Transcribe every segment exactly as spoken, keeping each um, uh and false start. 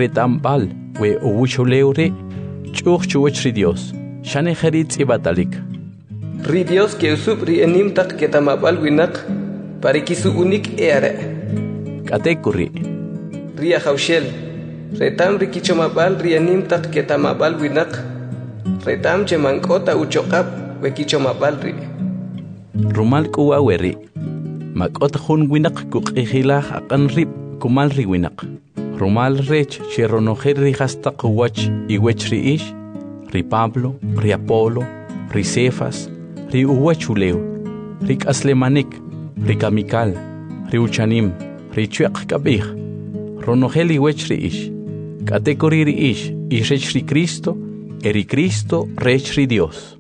retambal we uwuchuleure chuch chuch ri Dios shane kharit ibatalik ri Dios que usub ri enim tak ketamabal winak parikisu unik eare katekuri ri haushel retam ri kichomabal ri enim tak ketamabal winak retam chemankota uchoqab we kichomabal ri rumal kuwaweri makot hun winak kuqihila aqan rib kumal ri winak rumal rech cheronojer ri hasta kuwach iwech ri ish ri Pablo ri Apolo ri Cefas ri uwachuleu ri kaslemanik ri kamikal ri uchanim ri chueq kabih ronogel iwech ri ish katekori ri ish irech ri Cristo eri Cristo rech ri Dios.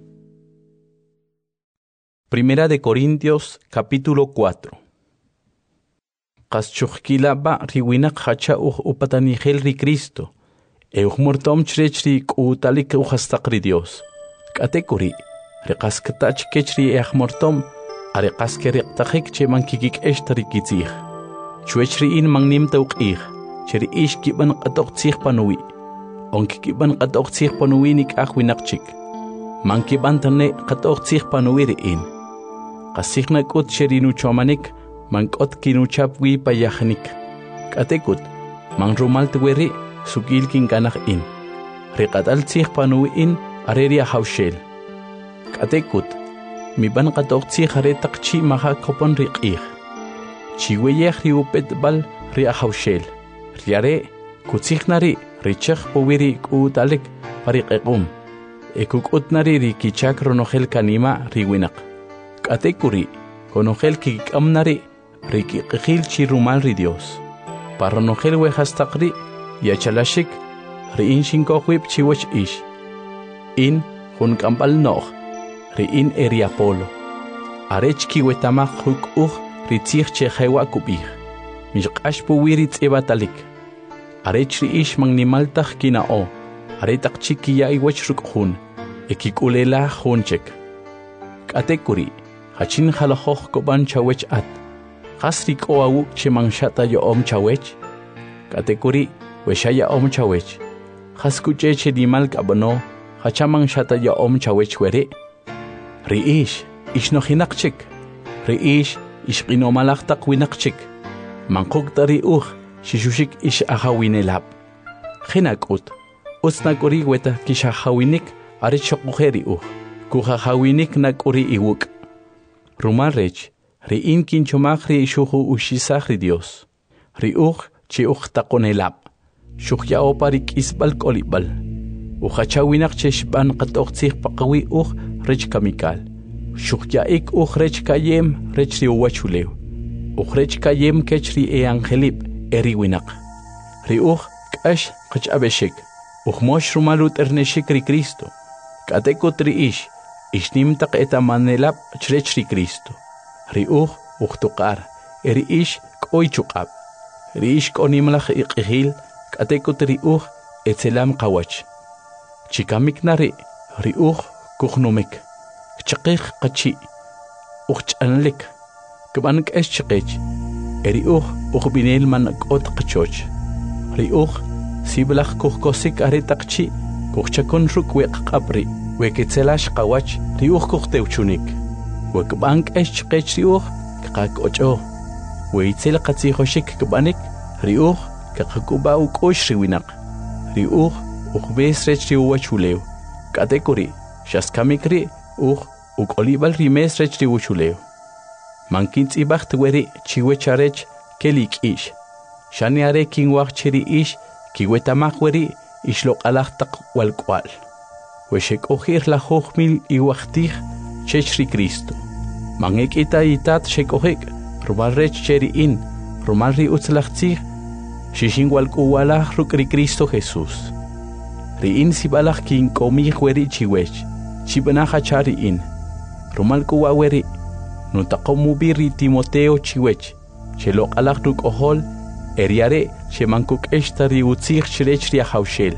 Primera de Corintios, capítulo cuatro. Qaschuqkilaba riwinak hacha uj upatanigel ri Cristo. Euj mortom chrech ri k'utalik ujastaq ri Dios. Katekuri, riqaskatach kech ri eaj mortom, ariqaske riqtajik che mankikik eshtari kitzij. Chuech ri in mangnim tauqij, che ri ish kiban qatoqtzij panuwi. Onki kiban qatoqtzij panuwi nik aj winaqchik. Mankiban tane qatoqtzij panuwi ri in. Qasigna kut sherinu chomanik, mankot kinuchap wi payahnik. Katekut, man rumal tuweri, sukil kin ganach in. Riqatal tzij panuwi in, areria haushel. Katekut, mi ban qatok tzij are takchi maha kopon riqih. Chiweyeh ri upet bal ria haushel. Riare, kutsignari, richech powiri kuutalik pariqequm. Ekukutnari ri kichak ronogel kanima riwinak. Katekuri, konogel kikamnari, rikiqil chirumal ri Dios. Paronogel wehastaqri, yachalashik, ri in shinkohwip chiwach ish. In, hun kampal nog, ri in eri Apolo. Arech kiwetamak huk uj, ri tzich chehewa kubih. Mishqash puwiri tsebatalik. Arech ri ish magnimaltach kinao, aretak chikiya iwach rukhun, ekikulela hunchek. Katekuri, hachin halahoch koban chawech at. Hasrik oawuk chemangshata yo om chawech. Katekuri, weshaya om chawech. Haskuche chedimal kabano, hachamang shata yo om chawech were. Riish, ish no hinakchik. Riish, ish inomalachtak winakchik. Mankuk tari uch, shishushik ish ahawinelab. Hinakut, usnakuri weta kishahawinik, arichokujeri uch. Kuhahawinik nakuri iwuk. Rumarech, ri in kinchomach ri shuhu ushisach ri Dios. Ri uch chi uch takonelab. Shukhya oparik isbal kolibal. Uchachawinak cheshban qatoqtzih paqawi uch rech kamikal. Shukhya ik uch rech kayem rech ri uwachuleu. Uch rech kayem kech ri e angelib eri winak. Ri uch kash qach abeshik. Uch mosh rumalut erneshik ri Cristo. Katekut ri ish. Ishnim tak etamanelab chrech ri Cristo. Ri uch uchtukar. Eri ish koy chukab. Ri ish konimlach iqihil. Katekut ri uch etzelam kawach. Chikamik nari. Ri uch kuchnumik. Chakich kachi. Uch chanlik. Kabanak es chakich. Eri uch uch binel man kot kachoch. Ri uch siblach kuchkosik aretakchi. Kuchchakon rukwek kabri. Weketselash kawach riuch kuchteuchunik. Wekbank esh qech riuch kak ocho. Weitzel qatzihoshik kbanik riuch kakakuba ukosh riwinak. Riuch ukbes rech riuachuleu. Katekuri shaskamikri uch ukolibal rimes rech riuchuleu. Mankins ibacht weri chiwecharech kelik ish. Shani are kinwach chiri ish kiwetamak weri ishlok alachtak walkwal. Weshek ojir la hojmil iwachtij chechri Cristo. Mangek ita itat shekojek, rumal rech cheri in, rumal ri utzlachtzij, shishin walkuwalach rukri Cristo Jesús. Ri in sibalach kin komij weri chiwech, chibanaja chari in, rumal kuwa weri, nutakomubi ri Timoteo chiwech, chelok alach ruk ohol, eriare chemankuk eshtari utzij chrech ri ahaushel.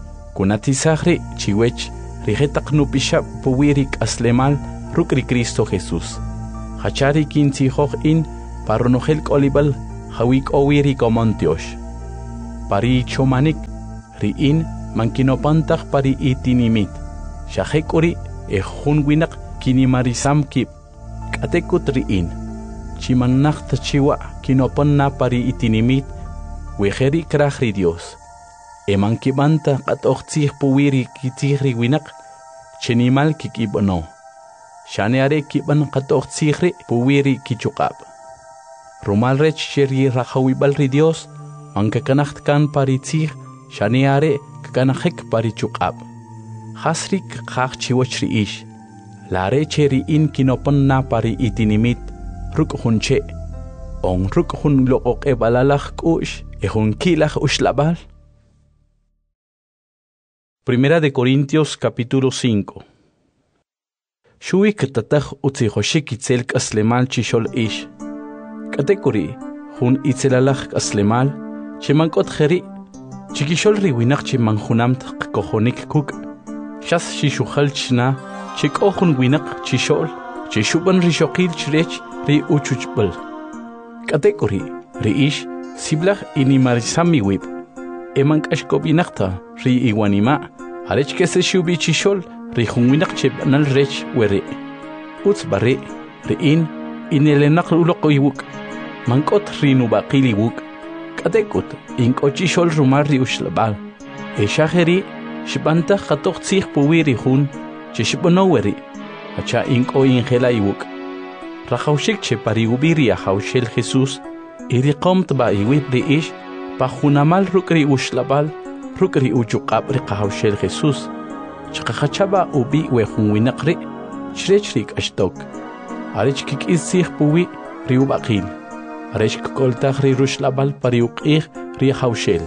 Kunatizahri chiwech, rijetak nupishap puwirik aslemal rukri Cristo Jesús. Hachari kintzihoj in paronogel kolibal hawik owiri komontiosh. pari chomanik, riin mankinopantaq pari itinimit. Shahekuri e hun winak kinimarisam kip. Katekut riin. Chimanakta chiwa kinopan na pari itinimit. Wejeri krahri Dios. E mankibanta katoxtzih puwiri kitihri winak. Chenimal kikibano. Shaneare kiban katoxtzihri puwiri kichukab. Rumalrech cheri rahawibal ri Dios. Mankakanacht kan paritzih. Shaneare kakanahek parichukab. Hasrik kak chiwachri ish. Lare cheri in kinopan na pari itinimit. Ruk hunche. On ruk hun look e balalach kush. E hun kilach ushlabal. Primera de Corintios capítulo cinco. Shui katataj utzihoshik itzel kaslemal chishol ish. Katekuri, hun itzelalach kaslemal, chemankot jeri, chikishol riwinach chimanjunamt kohonik kuk. Shas shishuhal chna, chik ohun winak chishol, chishuban rishokil chirech ri uchuchbal. Katekuri, ri ish, siblach inimarisami wib. Emank ashkobinakta, ri iwanima, arech kese shubi chishol, ri hunwinak chib nal rech were. Uts bare, ri in, inelenak uloko iwuk. Mankot ri nubakili wuk. Katekut, inko chishol rumar ri ushlabal. E shaheri, shibanta khatok tsih puwiri hun, chishibono weri. Hacha inko ingela iwuk. Rahaushik che pari ubiri a haushel Jesus, iri qomt ba iwib ri ish, pajunamal rukri ushlabal, rukri uchukab ri qahawshel Jesus. Chakachaba ubi we hunwinakri, chrechrik ashtok. Arich kik isih puwi ri ubakil. Arich koltach ri rushlabal pari ukih ri hawshel.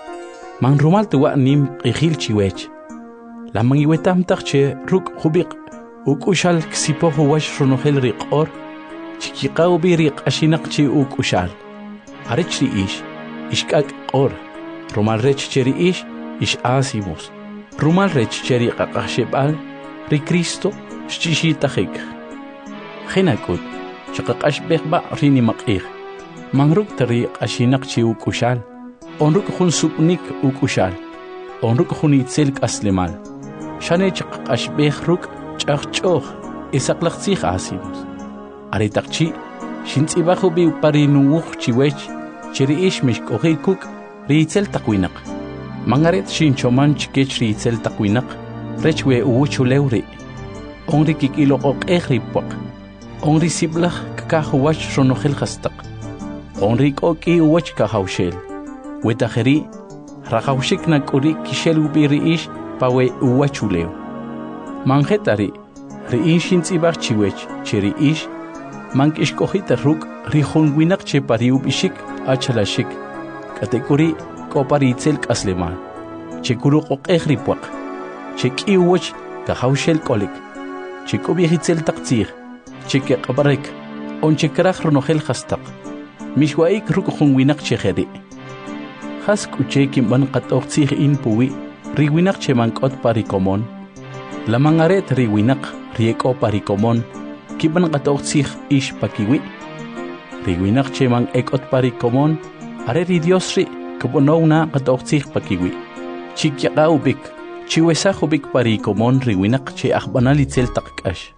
Man rumal tuwa nim qihil chiwech. Lamang iwetam takche ruk hubik, ukushal ksipohu wash runohel ri qor, chikika ubi ri qashinak chi ukushal. Arich ri ish. Ishkak or, rumal rech cheri ish, ish asimos. Rumal rech cheri kakashebal, ri Cristo, shchishitahik. Genakut, chakakash bekba rini makir. Mangruk tari ashinak chi ukushal, onruk hun supnik ukushal, onruk hun itzelk aslemal. Shane chakakash bekruk chachchoh, isaklachzich asimos. Aritakchi, shintsibahu bi parinuuch chiwech, cheri ish mishkohi kuk riitzel takwinak. Mangaret shinchoman chikech riitzel takwinak, rechwe uwuchuleuri. Onri kikilokok ehripok. Onri siblach kakahuwach ronohel hastak. Onri koki uwach kahawshel. Wetajeri, rahawshik nakuri kishel ubiri ish pawe uwachuleu. Mangetari, ri inshin tzibach chiwech, cheri ish, mank ishkohita ruk rihon winak che pariub ishik achalashik. Katekuri koparitzel kasleman. Chekuru kok ehripwak. Chek iwach kahawshel kolik. Cheko viejitzel taktzir. Cheke kabarek. On chekrach ronohel hastak. Mishwaik ruk hon winak cheheri. Has kuchekim ban katoktzir in puwi. Riwinak che mankot parikomon. Lamangaret riwinak rieko parikomon. Kiban katoktzir ish pakiwi. Riwinak che man ekot parikomon. Are ri Dios ri kubonaw na katoktzir pakiwi. Chikyaka ubik. Chiwesa ubik parikomon riwinak che akbanalitzel takkash.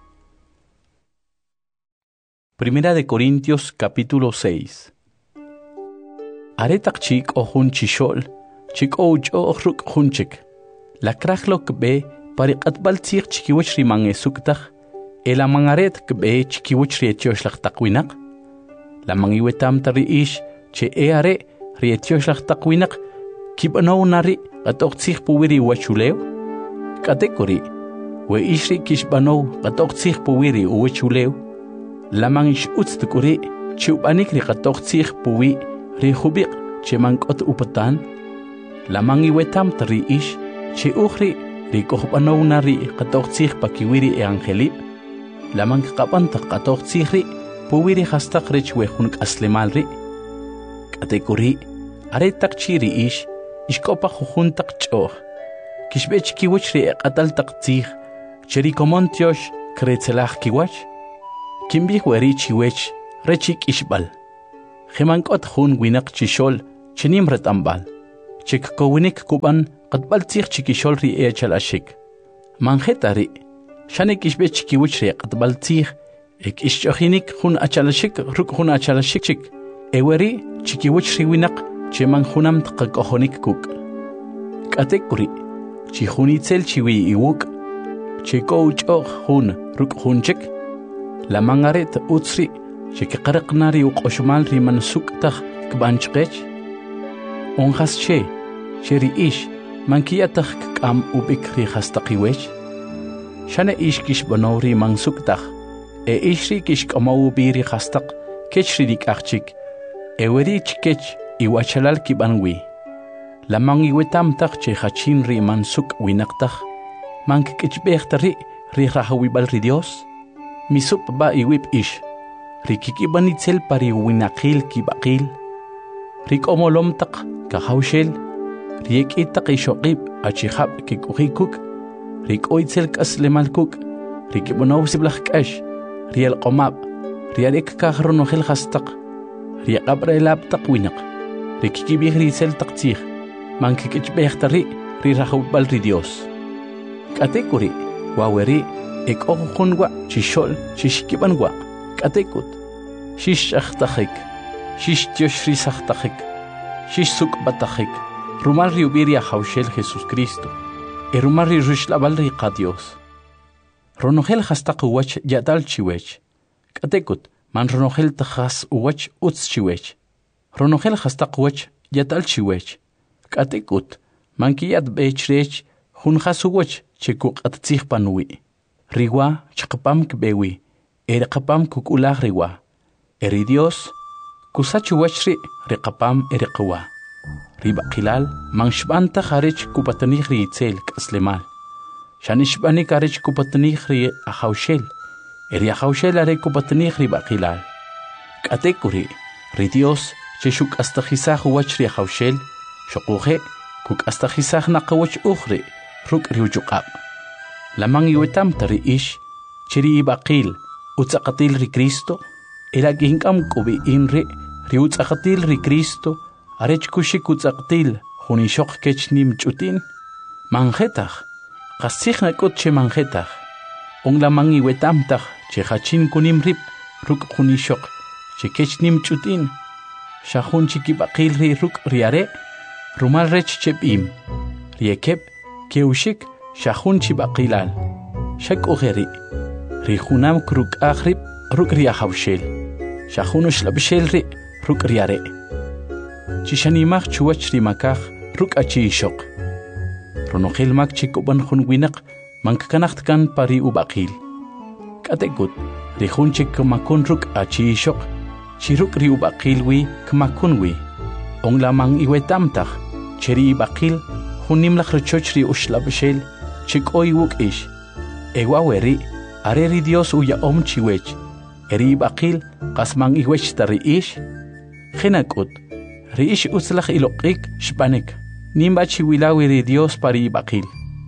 Primera de Corintios capítulo seis. Are takchik o hun chishol. Chik o ucho ruk hunchik. La krachlok be parikatbal tsir chikiwach ri mange suktak. Ela mangaret kbe chikiwach ri etiosh takwinak. La mangiwetam tari ish che eare rietiosh takwinak. Kibanaw nari katoktzir puwiri wachuleo. Katekori. We ishri kishbanaw katoktzir puwiri wachuleo. La mangish utstukuri chiubanik ri katoktzir puwi ri hubik che mankot upatan. La mangiwetam tari ish che ukhri ri kohbanaw nari katoktzir pakiwiri e angeli. La mangkapanta katoktzir ri puwiri hastak rich we hun aslemal ri. Katekori. Are takchiri ish. Ishkopa jujuntak choh. Kishbech kiwach ri atal taktzih. Cheri komontiosh kretzelach kiwach. Kimbih weri chiwech rechik ishbal. Gemankot hun winak chishol chenim retambal. chik kowinik kuban qatbaltzig chikishol ri echal ashik. Manjetari, shanik ishbe chikiwich ri qatbaltzig, ek ishchohinik hun achalashik ruk hun achalashik chik. Eweri chikiwich ri winak cheman hunam tqakohonik kuk. Katekuri, chihunitzel chiwi iwuk, chiko uchoh hun ruk hun chik. La mangaret utsri, chikiqarqnari uqoshmal ri mansuktaj kbanchqech. Onjas che, cheri ish, mankiyataj kam ubik ri hastaqiwech. Shane ish kish banori mansuktaj, e ishri kish kamawu biri hastaq, kechri dik achik, eweri chikech iwachalal kibanwi. La mangiwetam tak che hachin ri mansuk winaktaj, mankikechbehtari ri rahawibal ri Dios. Misup ba iwip ish, ri kikibanitzel pari winakil kibakil, rik omolom tak kahawshel, riek itak ishokib achihab kikuhikuk, rik oitzel kaslemalkuk, rik ibunaw siblahkash, riel qomab, rialek kahronohel hastak, riek abrelab tak winak, rik kibih ritzel taktsih, mankikechbehtari ri rahawibal ri Dios. Katekuri, waweri, ek okhunwa chishol chishkibanwa katekut shish akhtakhik shish tioshri sakhtakhik shish sukbatakhik rumal riubiria haushel Jesus Cristo e rumal rishlabal riqa Dios ronogel hastaq uwach yadal chiwech katekut man ronogel takhas uwach uts chiwech ronogel hastaq uwach yadal chiwech katekut man kiyad bechrech hun khasuwach chikuk attsih panwi Riwa chqapam kbewi, ere qapam kukulah riwa. Eri Dios, kusachu wachri riqapam ere qawa. Riba qilal, manshbanta kharich kupatanih ri itzel kaslemal. Shanishbani karich kupatanih ri ahawshel. Eri ahawshel are kupatanih riba qilal. Katekuri, ri Dios, cheshuk astajisah wachri ahawshel, shokuhe, kuk astajisah naqawach ukhri, ruk riujuqab. Lamang iwetam tari ish, chiri ibaqil, utsaqatil ri Cristo, ela ginkam kubi inri, ri utsaqatil ri Cristo, arech kushik utsaqatil, hunishok kechnim chutin, manjetaj, qasij nakot che manjetaj, on lamang iwetam taj, che hachin kunim rip, ruk hunishok, che kechnim chutin, shahun chikibaqil ri ruk riare, rumal rech chepim, riekep, keushik, Shahun chibaqilal, shak ugeri, rihunam kruk akhrib, ruk riahawshel, shahun shlabshel ri, ruk riare. Chishanimach chuach rimakach, ruk achi shok. Ronogel mak chikuban hun winak, mankanacht kan pari ubaqil. Katekut, rihun chikumakun ruk achi shok, chiruk ri ubaqil wi, kmakun wi. Ong lamang iwetamtach, cheri ibaqil, hunim lach rechoch ri ushlabshel, Chik oy wuk ish, ewa weri, areri Dios uya om chiwech, eri bakil, kasmang iwech tari ish, Chinakut, ri ish utzlach ilokik, shpanek, nimba chiwilawiri Dios pari bakil.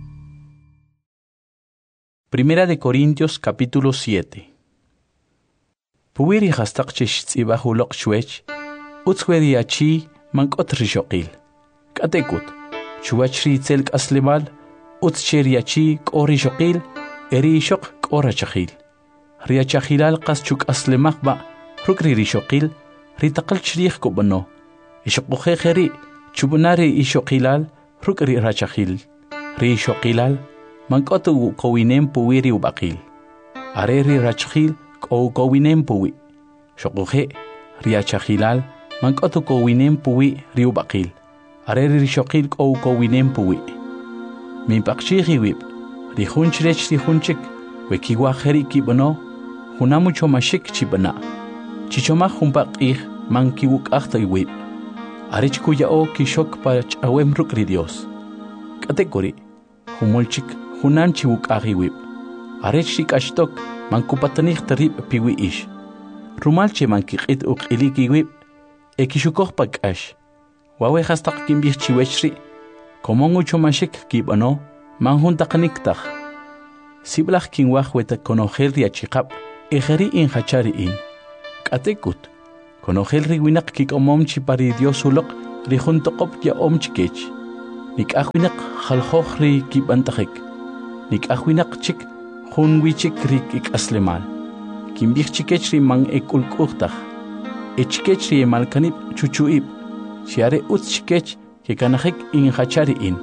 Primera de Corintios capítulo siete. Puwiri hastak chishtsiba hulok shwech, utzweri achi mankot rishokil. Katekut, chuachri tzelk aslemal, Utscheriachi kori shokil, eri shok kora chakil. Ria chakilal qas chuk aslemakba, rukri rishokil, ritaqal chrih kubano. Ishokhe kheri, chubunari ishokilal, rukri rachakil. Ri shokilal, mankotu kowinem puwiri ubakil. Areri rachakil, kow kowinem puwi. Shokhe, ria chakilal, mankotu kowinem puwi riubakil. Areri rishokil kow kowinem puwi. Mi pakchihi wib, rihunchirech rihunchik, wekiwa heri kibano, hunamucho mashik chibana. Chichoma humpak ih, man kiwuk achta wib. Arich kuya o kishok pach awem rukri Dios. Katekori, humulchik, hunan chiwuk ahi wib. Arich shik ashtok, man kupatanich tarib piwi ish. Rumalche man kikit uk iliki wib, e kishukok pak ash. Wawe hastak kimbih chiwechri, Komong ucho mashik kibano, manhun takniktaj. Siblach kinwaj weta konogel riachikap, ejeri in hachari in. Katekut, konogel riwinak kikomom chipari Dios ulok, ri juntoqop ya omchikech nik'ajwinaq jaljoq ri kibantajek nik'ajwinaq chik junwichik ri k'aslemal kimbij chikech ri man ekulk'ujtaj echikech ri malkanib chuchuib xiare utz chikech kekanajek injachari in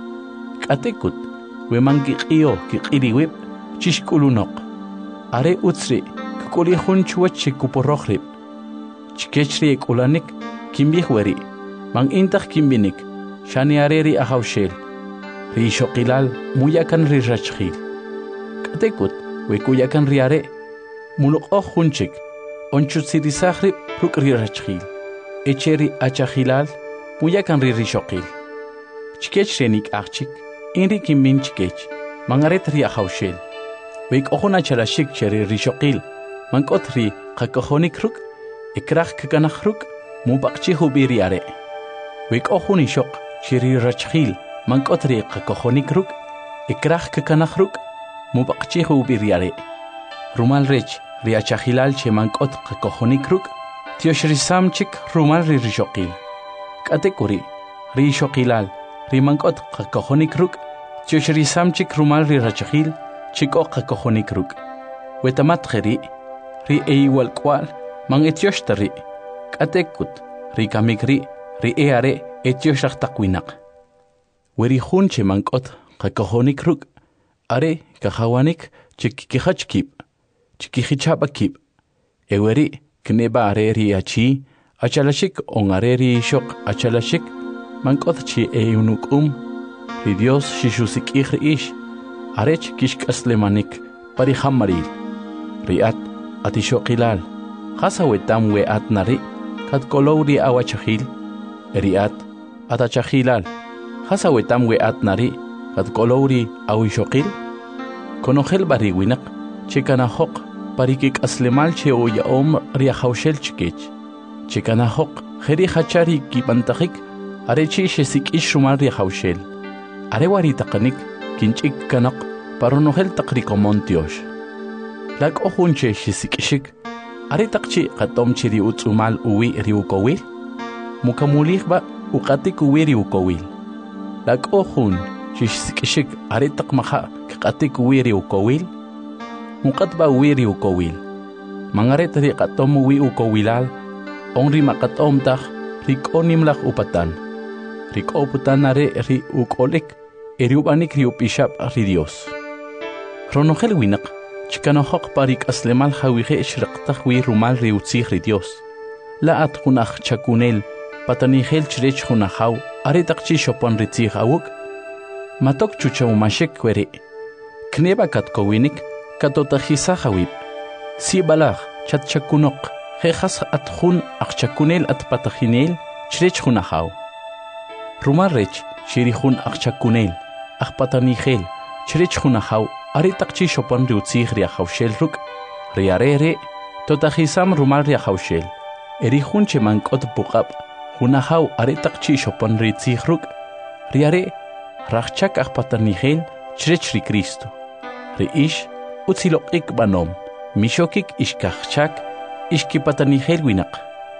k'atekut weman kiq'iyo kiq'iriwib chixk'ulunoq are utzri kuk'uli jun chuwach chikuporroj rib chikech ri ek'ulanik kimbij weri man intaj kimbinik xani are ri ajawxel ri xoqilal muyakan ri rachjil k'atekut we kuyakan ri are muluq'oj junchik onchutzirisaj rib ruk' ri rachjil eche ri achajilal muyakan ri ri xoqil chikech ri nik'ajchik inri kimbin chikech man aret ri ajawxel we k'ojun achalaxik che ri ri xoqil man k'ot ri qakojonik ruk' ikraj kakanaj ruk' mub'aqchij ub'i ri are we k'ojun ixoq che ri rachjil man k'ot ri qakojonik ruk' ikraj kakanaj ruk' mub'aqchij ub'i ri are rumal rech ri achajilal che man k'ot qakojonik ruk' tioxrisam chik rumal ri ri xoqil k'atekuri ri xoqilal ri man k'ot qakojonik ruk' tioxrisam chik rumal ri rachjil chik'o qakojonik ruk' wetamat qeri ri eiwal k'wal man etioxta ri k'atekut ri kamik ri ri e are etioxaj taq winaq weri jun che man k'ot qakojonik ruk' are kajawanik chikikijach kib chikijichaba kib eweri kneba are ri achi achalaxik on are ri xoq achalaxik man k'ot chi eunuk'um ri Dios xixusik'ij ri ix arech kixk'aslemanik parijamaril ri'at atixoqilal qasa wetam we atnari katkolow ri awachajil ri'at atachajilal qasa wetam we atnari katkolow ri awixoqil konojel bari winaq chekanajoq parikik'aslemal che oyaom ri ajawxel chikech chekanajoq jeri hachari kibantajik arechi xesik'ix rumal ri ajawxel are wari taqanik kinch'ik kanaq paronojel taq rikomon tiox lak'ojun che xesik'ixik are taqchi qatom chi ri utz'umal uwi ri ukowil mukamulijba uqatik uwi ri ukowil lak'ojun xesik'ixik are taq maja kaqatik uwi ri ukowil muqatba uwi ri ukowil mangaret ri qatom uwi ukowilal onri maqatomtaj ri k'onimlaj upatan ri k'oputan are ri uk'olik eri ubanik ri upixab ri Dios ronojel winaq chikanojoq parik aslemal jawije xraqtaj wi rumal ri utzij ri Dios la at junaj chakunel patanijel chrech junajaw are taqchi xopon ri tzij awuk matok chuchawmashek weri kneba katkowinik katotajisaj awib si balaj chatchakunoq jejas at jun aqchakunel at patajinel chrech junajaw rumal rech shirijun aqchakunel aqpatanijel chrech junajaw are taqchi xopon ri utzij ri ajawxel ruk' ri are re totajisam rumal ri ajawxel eri jun che man k'ot puqab junajaw are taqchi xopon ri tzij ruk' ri are rajchak aqpatanijel chrech ri Cristo ri ix utziloq'ik b'anom mixokik ixkajchak ixkipatanijel winaq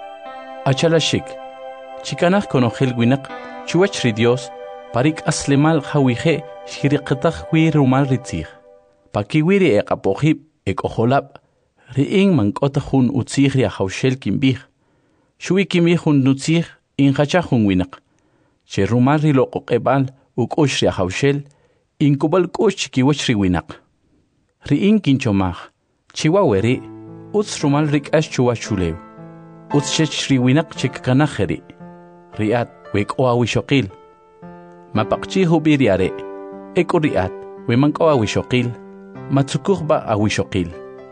achalaxik chikanaj konojel winaq chuwach ri Dios parik aslemal jawije xiriqtaj wi rumal ri tzij pakiwi ri eqapojib ek'ojolab ri in man k'ota jun utzij ri ajawxel kimbij xuwi kimbij jun utzij injachaj jun winaq che rumal ri loq'oq'eb'al uk'ux ri ajawxel inkub'al k'ux chikiwach ri winaq ri in kinchomaj chiwa weri utz rumal ri k'ax chuwach chulew utz chech ri winaq chikkanaj jeri ri'at we k'o awixoqil mapaqchij ub'i ri are ek'u ri'at we man k'o awixoqil matzukujba awixoqil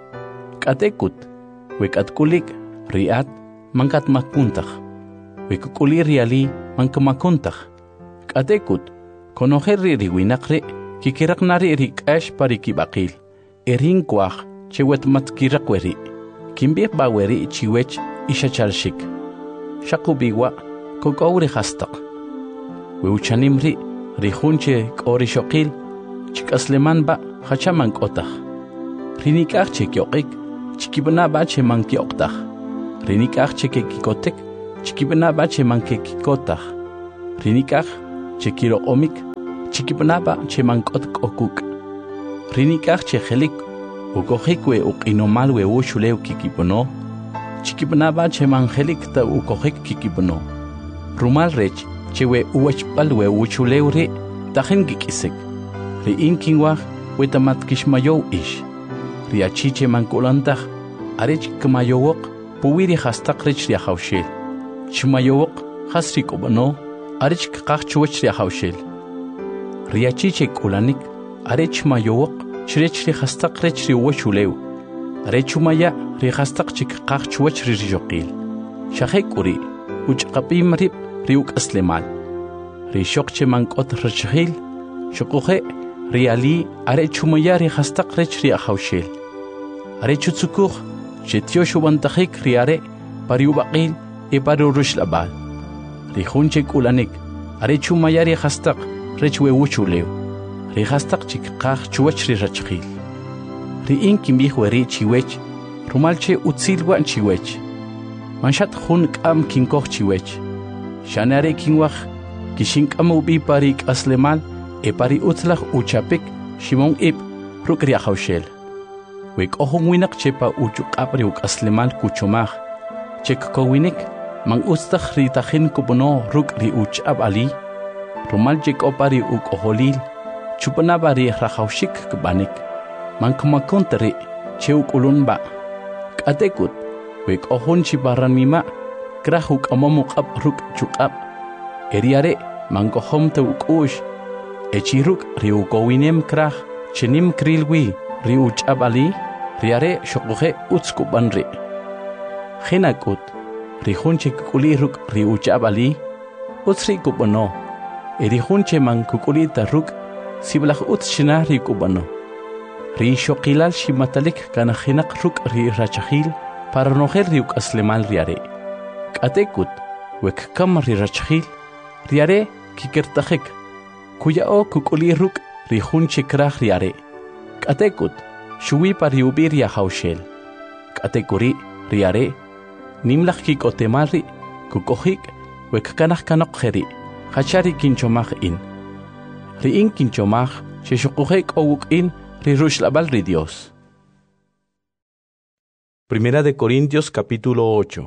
k'atekut we k'atkulik ri'at man katmakuntaj we kuk'uli ri ali man kamakuntaj k'atekut konojel ri ri winaq ri kikiraqna ri ri k'ax parikib'aqil erin kuaj che wetmatkiraq weri kimbij ba weri chiwech ixachalxik xaqub'iwa kok'ow ri jastaq we uchanim ri ri jun che k'o ri xoqil chik'asleman ba jacha man k'otaj ri nik'aj che kyoq'ik chikib'na ba che man kyoqtaj ri nik'aj che kekikotek chikipanaba che manke kikotaj, rinikaj che kiro omik, chikipanaba che mankot kokuk, rinikaj che helik, ukojikwe ukinomalwe ushuleu kikipono, chikipanaba che mangelik ta ukojik kikipono, rumal rech che we uachpalwe uchuleu ri, tajen kikisek, ri inkinwaj wetamat kishmayow ish, ri achiche mankulantaj, arech kamayowok, puwiri hastaq rech ri hawshel, chimayowok, hasri kubano, arech kakach chuwech ri hawshel, ri achiche kulanik, arech mayowok, chrech ri hastaq rech ri uwachulew, arech umaya ri hastaq chik kakach chuwech ri rijoqil, shahek uri, uchqapim rib ri uk aslemal, ri shokche mankot rachhil, shokuhe, ri ali, arech umaya ri hastaq rech ri hawshel, arech utsukuj, Chetiosh wantajik riare pariubaqil e parurush labal. Rijunche kulanik, arechu mayari hastak, rechwe wuchuleu. Ri hastak chikqaj chuwach ri rachqil. Ri inkim bihweri chiwech, rumalche utsilwan chiwech. Manshat hun kam kinkoj chiwech. Shanare kinwaj, kishinkam ubi parik aslemal, e pari utlaj uchapik, shimon ib, rukria hawshel. Wek ohong winak chepa ujuk apri uk aslemal kuchomaj. Chek kowinik, man ustaj ritahin kupono ruk ri uch ab ali. Rumal jek opari uk oholil, chupanaba ri rajawshik kbanik. Man kumakonteri, che uk ulunba. Katekut, wek ohon chibaran mima, krah uk amamuk ab ruk chuk ab. Eriare, man kohom te uk ush. Echiruk ri ukowinem krah, chenim krilwi. Ri uch ab ali, riare shokuhe utskuban ri. Hinakut, ri hunche kukuli ruk ri uch ab ali, utsri kubano. Eri hunche man kukuli ta ruk, siblach utshina ri kubano. Ri shokilal shimatalik kana hinak ruk ri rachahil, para noher ri uk aslemal riare. Katekut, wek kam ri rachahil, riare kikertajek, kuya o kukuli ruk ri hunche krah riare. Katekut, shui pariubir ya hawshel. Katekuri, riare, nimlach kik otemari, kukohik, wek kanach kanok heri, hachari kinchomach in. Ri in kinchomach, sheshukuhek owuk in, ri rushlabal ri Dios. Primera de Corintios capítulo ocho.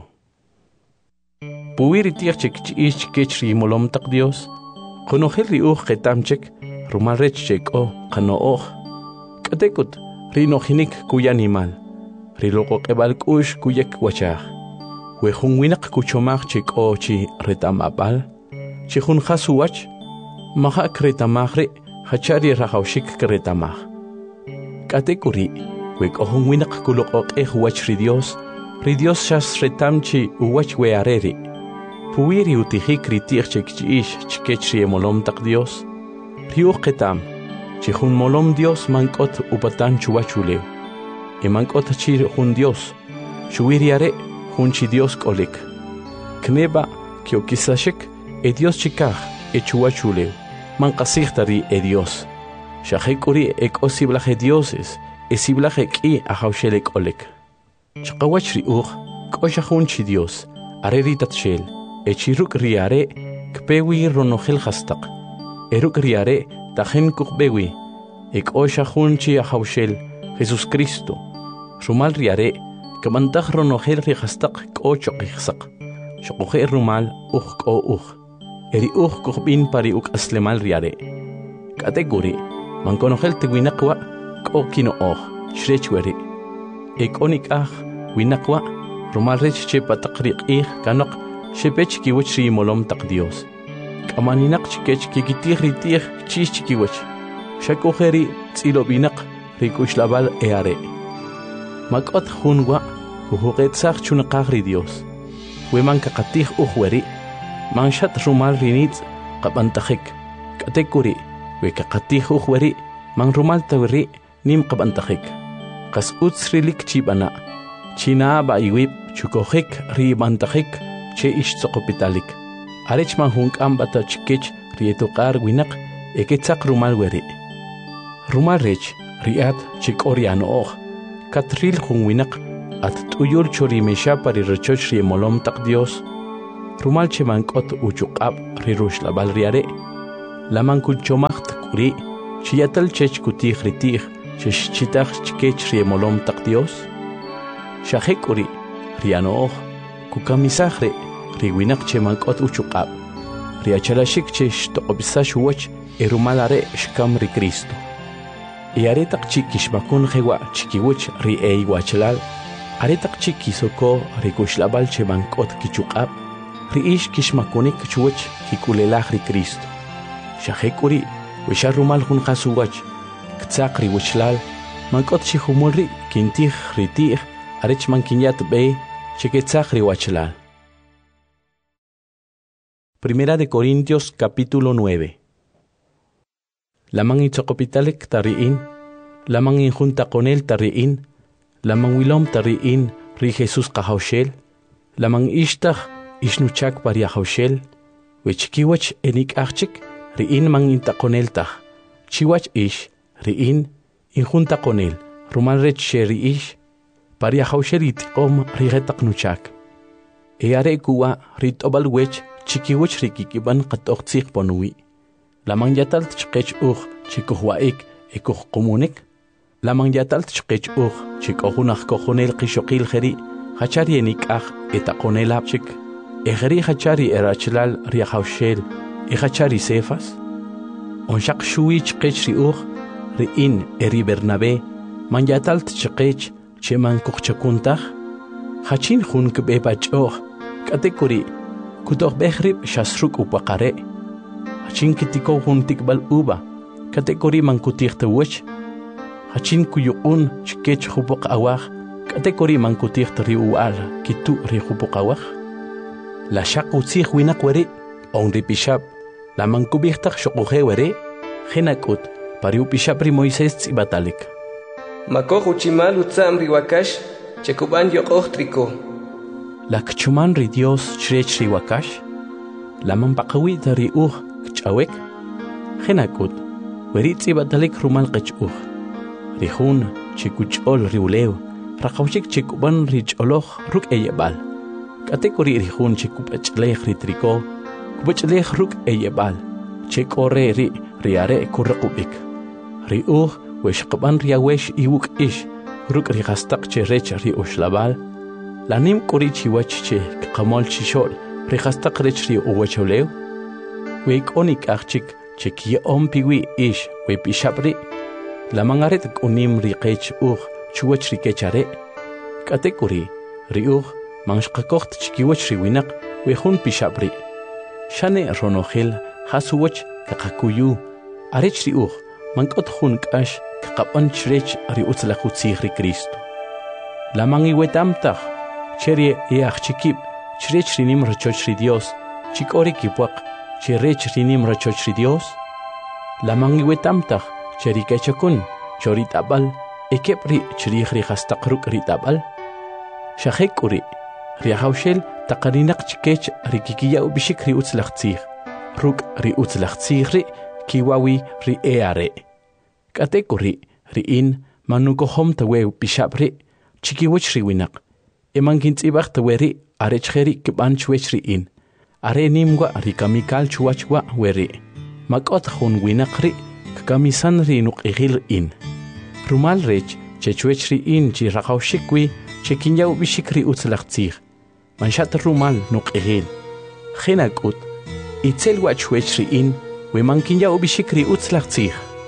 Puwiri tiachek chiich kechri molom tak Dios, konohel ri uj ketamchek, rumalrech chek o, kano oj. Katekut, rino hinik kuya animal, riloko kebal kush kuyek wachaj. Wehun winak kuchomach chik o chi retamabal, chihun hasuwach, mahak retamachre, hachari rahawshik kretamach. Katekuri, wek ohun winak kuloko eh wach ridios, ridios shas retamchi uwach weareri. Puwiri utihik ritich chik chiish chikechri emolom tak Dios, riuch ketam. Chihun molom Dios mankot upatan chuachuleu. E mankot chir hun Dios. Chuiriare hun chi Dios kolik. Kneba kiokisashek e Dios chikaj e chuachuleu. Mankasichtari e Dios. Shahekuri e kosiblaje dioses. E siblaje ki a haushele kolik. Chakawachri ur kosha hun chi Dios. Areritat shel. E chiruk riare kpewi ronogel hastak. Eruk riare tajen kukbewi, ek osha hunchi a hawshel, Jesus Cristo. Rumal riare, kamantaj ronogel rihastak kocho kihsak. Shokohe rumal uj ko uj. Eri uj kukbin pari uk aslemal riare. Kategori, mankonogel te winakwa, ko kino oj, shrechweri. Ek onik ah, winakwa, rumal rech che patakrik ih kanok, shepech kiwachri molom tak Dios. Amaninak chikech kikitih ritih chis chikiwach. Shakojeri tsilobinak rikushlabal eare. Makot hunwa huhuket sach chunakagri Dios. Weman kakatih uhweri. Manshat rumal rinitz kabantajik. Katekuri we kakatih uhweri. Man rumal tawri nim kabantajik. Kas utsrilik chibana. China ba iwib chukojik ribantajik che ish tsokopitalik. Arech man hunk ambata chikech rietokar winak eketsak rumal weri. Rumal rech riat chik oriano och. Katril hun winak at tuyur chori mesha pari rechoch rie molom tak Dios. rumal che mankot uchuqab rirush la balriare la mankuchomacht kuri chiyatal chech kutih ritih chesh chitach chkech riemolom tak Dios shahekuri rianoh kukamisahre riwinak che mankot uchuqab riachalashik chesh toqbisash wach erumalare shkam ri Cristo iare tak chikishmakun jewa chikiwach ri ei wachlal are tak chikisoko rikushlabal che mankot kichuqab riish kishmakunik chuwach kikulelaj ri Cristo shahekuri wisharumal hun qasuwach ktzaq ri wichlal mankot chihumulri kintij ritij arech mankinyat be cheketzaq ri wachlal. Primera de Corintios capítulo nueve. Lamang itzoqopitalek tariin, lamang injunta con él tariin, lamang wilom tariin ri Jesús qahawshel, lamang ishtah ishnuchak pariahawshel, wechkiwach enik achik riin mang intakoneltah, chiwach ish riin injunta con él, rumalrech sheri ish, pariahawshel itiqom rigetaknuchak. Eare kuwa ritobal wech chikiwach rikikiban qatoqtziq ponui. Lamang yatalt chqech uj chikuhwaik ekuj komunik. Lamang yatalt chqech uj chikohunaj kohonel qishoqil jeri, hachari enikaj etakonel apchik. Ejeri hachari erachlal riahawshel, ejachari sefas. Onshaq shui chqech ri uj, riin eri Bernabé, man yatalt chqech cheman kuchchakuntaj. Hachin jun kbe bachoj, katekuri, kutoh behrib shasruk upaqare. Hachin kitiko jun tikbal uba, katekuri man kutirte wech. Hachin kuyuqun chkech hupok awaj, katekuri man kutirte ri ual, kitu ri hupok awaj. La shaq utzih winak weri, on ri pishab, la man kubihtak shokuhe weri, jenakut, pari upishab ri Moisés tzibatalik. Makoj uchimal utzam ri wakash, chekuban yoqoj triko. La kchuman ri Dios chrech ri wakash, la man paqawit ri uj kchawek, jenakut, weri tzibatalik rumal qech uj. Ri jun chikuchol ri ulew, raqawchik chikuban ri choloj ruk eyebal. Katekuri ri jun chikupachlej ri triko, kupachlej ruk eyebal, chekore ri riare kurraqubik. Ri uj weshqaban ri awesh iwuk ish, ruk ri gastaq che rech ri ushlabal, la nim kuri chiwach che qamol chishol ri gastaq rech ri uwacholew, weik onik achik che ki ompiwi ish we pishabri, la mangaret kunim ri qech uj chuwach ri kechare, katekuri ri uj manshqakoht chikiwach ri winak we jun pishabri, shane ronojel hasuwach kaqakuyu, arech ri uj mankot jun k'ash kaqapan chrech ri utzlajutzij ri Cristo. La mangiwetamtaj, cherie eaj chikib, chrech rinim rachoch ri Dios, chikori kipuaq, cherech rinim rachoch ri Dios. La mangiwetamtaj, cheri kechakun, choritabal, ekepri chrij ri hastaqruk ri tabal. Shahekuri, ri hawshel taqarinak chikech ri kikiya ubishik ri utzlajtzij, ruk ri utzlajtzij ri kiwawi ri eare. Katekuri riin manukohom tawe pishabri chikiwach ri winak. Eman kintzibach taweri arechjeri kiban chwech riin. Are nimwa ri kamikal chuachwa weri. Makot jun winak ri kamisan ri nuqihil in. Rumal rech chechwech riin chi raqawshikwi chekinyaw bishik ri utzlaqtzij. Manshat rumal nuqihil. Jenakut itzel wachwech riin we mankinyaw bishik ri utzlaqtzij.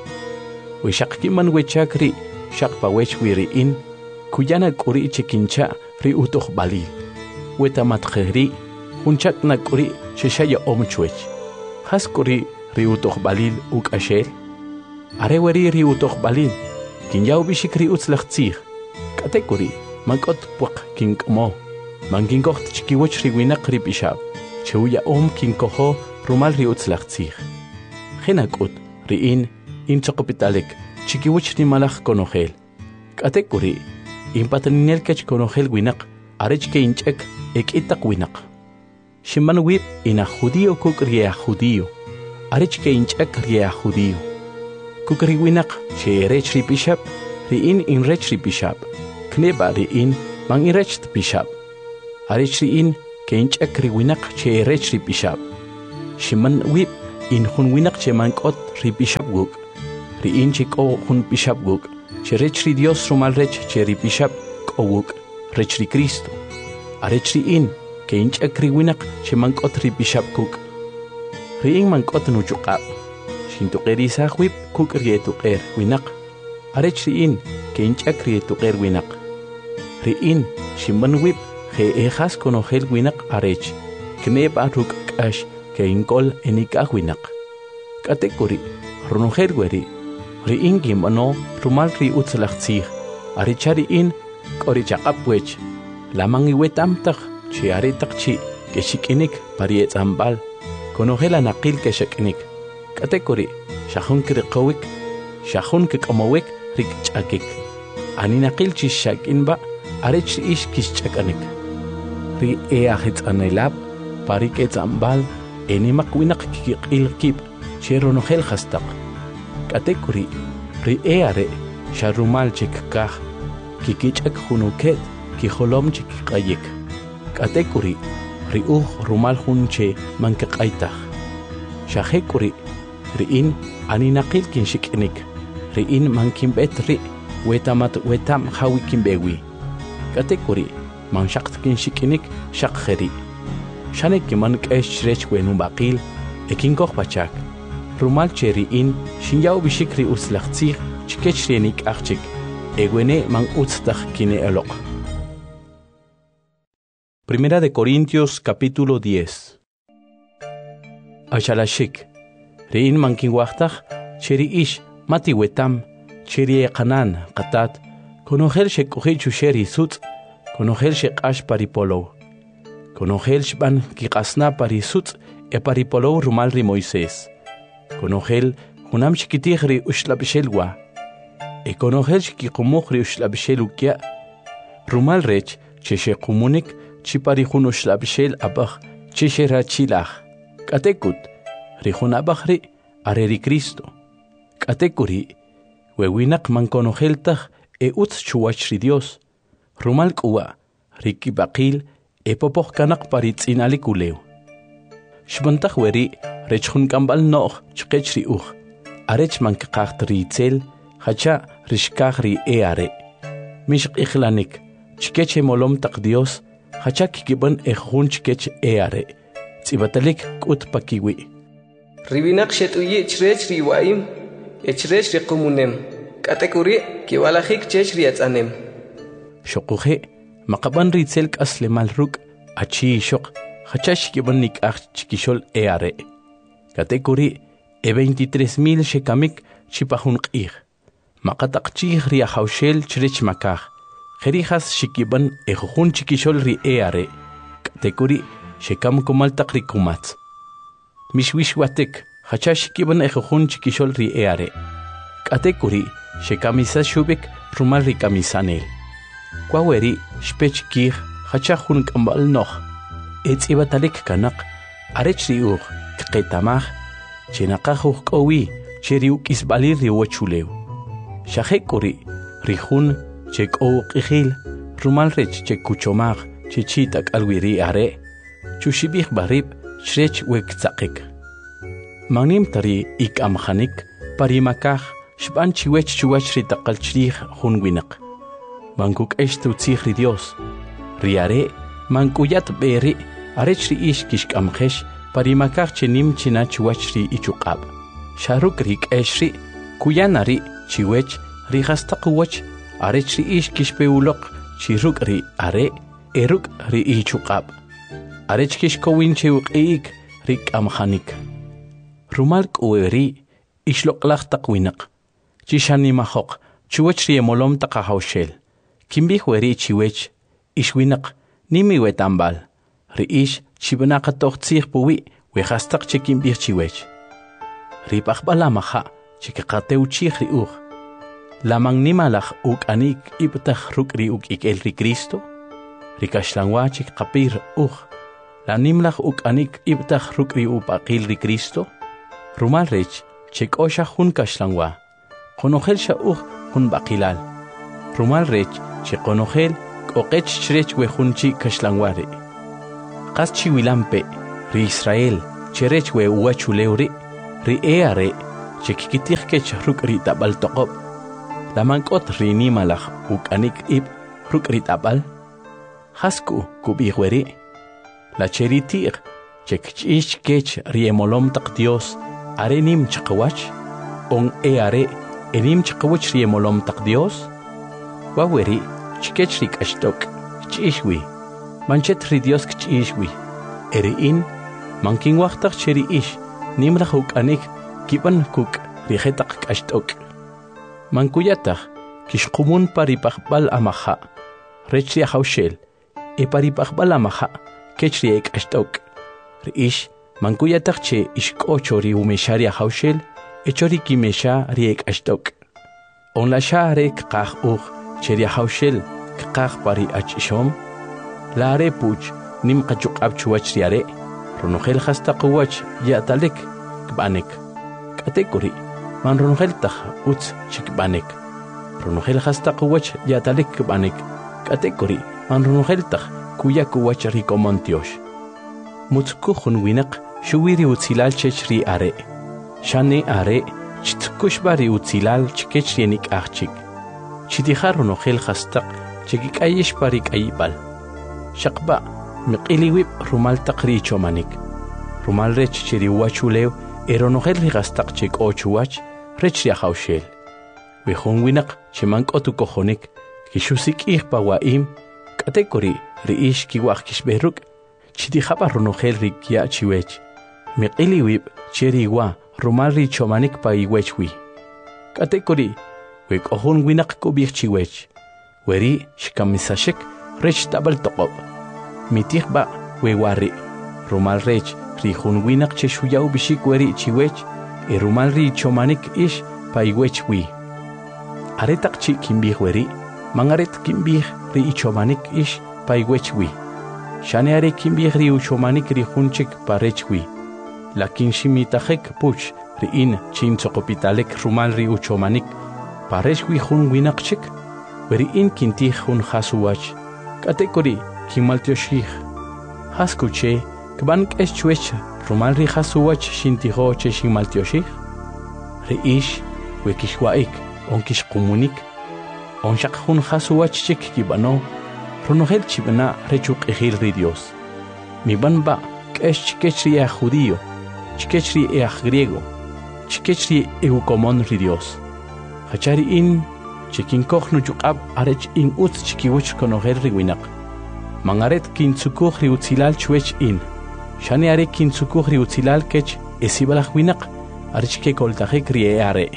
We shakkiman we chakri, shakpa wech wiri in, kuyana kuri chikincha ri utoh balil. We tamatjeri, unchak na kuri sheshaya omchwech. Has kuri ri utoh balil uk ashel. Are weri ri utoh balil, kinyao bishik ri utzlachtzij. Kate kuri, mankot puak kinkmo. Mankinkoht chikiwech ri winak ri bishab. Cheuya om kinkoho rumal ri utzlachtzij. Jenakut, ri in, in chocopitalek, chikiwich ni malach konogel. Katekuri, in pataninel kech konogel winak, arech ke inchek, ek itak winak. Shiman wip in a judío kuk ria judío, arech ke inchek ria judío. Kukri winak, che rech ri bishab, ri in in rech ri bishab, kneba ri in, mang in rech bishab. Arech ri in, كينشك ري وينق شي ريش ري بيشاب شمن ويب إن خون وينق شي منقوت ري بيشاب غوك ري إن شي كو خون بيشاب غوك شي ريش ري ديوس رومال ريش شي ري بيشاب كو غوك ريش ري كريستو أريش ري إن كينشك ري وينق شي منقوت ري بيشاب غوك ري إن منقوت نوجوقاب شينتو قيري ساخويب كوك ريتو قير وينق أريش ري إن كينشك ريتو قير وينق ري إن شمن ويب خي إيخاس كونو خيل وينق أريش كنيب أروك كاش كينكول إنيك أخوينق كاتيكوري رونو خيل ويري ري إن جيم أنو رومال ري أوتسلختيخ أريش ري إن كوري جاقب ويج لامانغي ويتام تخ شي أري تقشي كشيك إنيك بريت أمبال كونو خيل نقيل كشك إنيك كاتيكوري شاخون كري قويك شاخون كك أمويك ريك جاكيك أني نقيل شي شاك إنبا أريش إيش كيش جاكانيك ري إيه أخيت أنيلاب باريك إتامبال إني مقوينق كي قيل كيب شيرونو خيل خستق كاتيكوري ري إيه أري شارومال جيك كاخ كي كيجك خونو كيد كي خلوم جيك قايك كاتيكوري ري أوخ رومال خون شي منك قايتاخ شاخيكوري ري إن أني نقيل كينشك إنيك ري إن منكين بيت ري ويتامات ويتام خاوي كين بيوي كاتيكوري من شقت كينشك إنيك شق خري شانك كمانك إيش ريش وينو باقيل إكين كوخ باشاك رومال تشيري إن شنياو بشكري أسلختيخ شكيش رينيك أخشك إغويني من أتستخ كيني ألوق. Primera de Corintios capítulo diez. Ashalashik رين منكين واختخ تشيري إيش ماتي ويتام تشيري قنان قطات كونو خيل شك أخيل شيري سوت كونو خيل شك أش باريبولو كونوجل شبان كي قاسنا باريسوت e paripolo rumal ri Moisés. Conogel hunam chiquitigri ushlabshelwa. E conogel chiquimogri ushlabshelukia. Rumal rech cheche comunic chiparihun ushlabshel abach cheche rachilach. Katekut rihunabachri areri Cristo. Katekuri wewinak man conogeltach e uts chuachri Dios. Rumal kuwa riki bakil e popoch kanak paritz inalikuleu. Shbantak weri rechun kambal noch chkechri uch. Arech man kakacht ritzel hacha rishkachri e are. Mishk ichlanik chkeche molom tak Dios hacha kikiban echun chkech e are. Tsibatalik kut pakiwi. Ribinak shetuye chrech riwaim echrech riqumunem. Katekuri kiwalahik chech riatzanem. Shokuhe makaban ritzel kasle malruk achi shok. Hachash kibanik ach chikishol eare. Katekuri e veintitrés mil shekamik chipahun qih. Makatak chih ria haushel chrech makah. Jerijas shikiban e jujun chikishol ri eare. Katekuri shekam kumal takri kumat. Mishwish watek hachash kiban e jujun chikishol ri eare. Katekuri shekamisa shubik rumal ri kamisanel. Kwaweri shpech kih hachahun kambal noch. It's ibatalik kanak arech riuch kqitamach chinaqajuj qowi cheriuk isbalir riwachuleu shajekuri rijun chek'o qijil rumal rech chekuchomaj chichitak alwiri are chushibij barib chrech wektzaqik magnim tari ikamjanik parimakaj shban chiwech chuwach ritaqal chrij jun winaq mankuk eshtu tzij ri Dios riare mankuyat beri arech ri ish kishk amkhesh parimakach chenim china chuachri ichuqab sharuk rik eshri kuyanari chiwech ri hastaqwach arech ri ish kishpeuloq chiruk ri are eruk ri ichuqab arech kishkowin chiwqik rik amkhanik rumal qweri ishloqlaq taqwinaq chishani mahoq chuachri molom taqahawshel kimbi weri chiwech ishwinaq nimi wetambal riish chibanaqa toqtsij puwi wehastaq chikim bir chiwech ripaqbala maha chikaqateu chij riuj lamang nimalaj uk anik ibtaj rukri uk ikel ri Cristo rikashlanwa chikqapir uj la nimlaj uk anik ibtaj rukri upaqil ri Cristo rumal rech chikosha jun kashlanwa qonojel sha uj jun baqilal rumal rech chiqonojel oqech chrech wejunchi kashlangwari qas chiwilampe ri Israel cherech we uachuleuri ri eare chekikitih kech ruk ri tabal toqob la mankot ri nimalaj ukanik ib ruk ri tabal hasku kubihweri la cheritir chekchish kech ri emolom taq Dios are nim chqawach on eare enim chqawach ri emolom taq Dios waweri chkech ri kashtok chishwi manchet ri Dios chishwi eri in mankin waqtaq cheri ish nimraj ukanik kiban kuk ri hetaq kashtok mankuyataq kishqumun paripaqbal amaja rechri hawshel e paripaqbal amaja kechri ekashtok ri ish mankuyataq che ishk'ocho ri umesharia hawshel echori kimesha ri ekashtok on la share qaq uq cheri hawshel qaq pari achishom la are puch nim qachuq abchuwach riare ronogel hastaqwach yatalek kbanek katekuri man ronogel taq utz chikbanek ronogel hastaqwach yatalek kbanek katekuri man ronogel taq kuyakuwach rikomontiosh mutzkukhun winaq shuwiri utzilal chechri are shane are chitkushbari utzilal chikechrienik achchik chitijar ronogel hastaq chikikayish parik ayibal shaqba miqiliwib rumal taqri chomanik rumal rech chiri wachulew eronogel rigastaq chik ochuwach rech ri hawshel wihun winaq chimanqotu kojonik kishusik ih pawaim katekori riish kiwaq kishberuk chitijaba ronogel rikia chiwech miqiliwib chiri wa rumal ri chomanik paiwechwi katekori wikohun winaq kubih chiwech weri shkamisashek rech tabal toqob mitihba wewari rumal rech ri hun winaq che shuyaw bishik weri chiwech e rumal ri chomanik ish paiwech wi aretaq chi kimbih weri mangaret kimbih ri chomanik ish paiwech wi shane are kimbih ri chomanik ri hunchik parech wi lakin shimitajek puch ri in chin choqopitalek rumal ri chomanik parech wi hun winaq chik weri in kintih hun hasuwach katekori kimaltioshih haskuche kban k'eschwech rumal ri hasuwach shintijo che shimaltioshih reish wekishwaik onkishqumunik onshaqhun hasuwach chik kibano ronogel chibna rechuq ejil ri Dios mibanba k'esch chikechri e judío chikechri e griego chikechri e ukomon ri Dios hachari in chikinkoj nuchuqab arech in utz chikiwich konogel ri winaq mangaret kintsukuj ri utzilal chwech in shane are kintsukuj ri utzilal kech esibalaj winaq arech ke koltajek ri are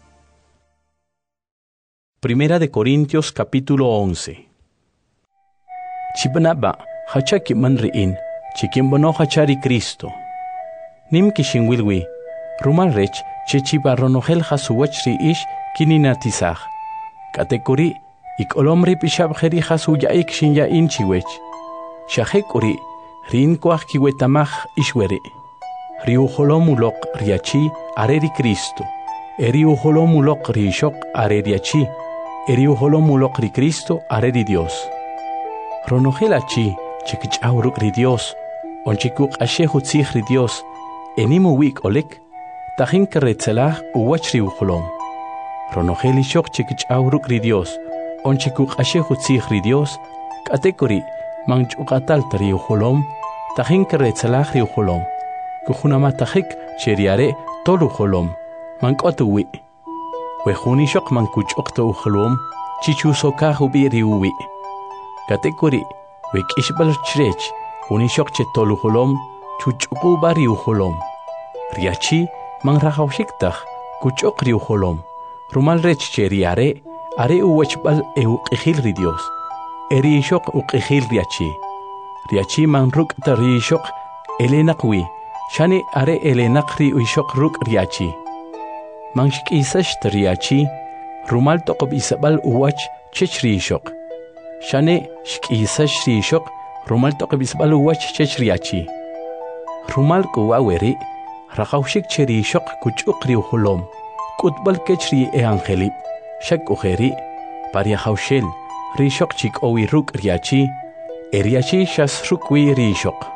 Primera de Corintios capítulo once Chibnaba hachaki man ri in chikimbono hachari Cristo nim kishinwilwi rumal rech chichibaronogel hasuwach ri ish kininatizaj katekuri ikolomri pishabjeri hasuyaik shinya inchiwech shahekuri rin kwaj kiwetamaj ishweri riujolomulok riachi areri Cristo eriujolomulok rishok areriachi eriujolomulok ri Cristo areri Dios ronogelachi chikich'awruk ri Dios onchikuk ashejutzij ri Dios enimu wik olek tajin keretzelaj uwach riujolom ronogel ishok chikich'awruk ri Dios onchikuk ashejutzij ri Dios katekori manch'uqatal riujolom tajin keretzelaj riujolom kujunamatajik cheriare tolujolom mank'otuwi wejun ishok mankuch'uq toujolom chichusokaj ubi riuwi katekori wek'ixb'al chrech jun ishok che tolujolom chuch'uquba riujolom riachi manrajawxiktaj kuch'uq riujolom rumal rech cheriare are uwachb'al e uq'ijil ri Dios eri ishok uq'ijil riachi riachi manruk' ri ishok elenaq wi shane are elenaq ri ishok ruk' riachi manxk'isax riachi rumal toqob isab'al uwach chech ri ishok shane xk'isax ri ishok rumal toqob isab'al uwach chech riachi rumal k'uwaweri rajawxik che ri ishok kuch'uq riujolom k'utb'al kech ri e angelib xak'ujeri pariajawxel ri ishok chik'owi ruk' riachi e riachi xas ruk' wi ri ishok